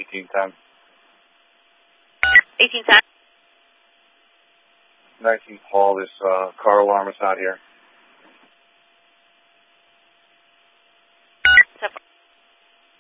1810. 1810. 19 Paul, this car alarm is not here.